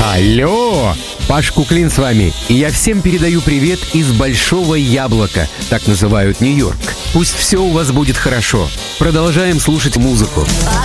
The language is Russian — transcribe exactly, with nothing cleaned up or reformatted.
Алло! Паш Куклин с вами, и я всем передаю привет из Большого Яблока, так называют Нью-Йорк. Пусть все у вас будет хорошо. Продолжаем слушать музыку.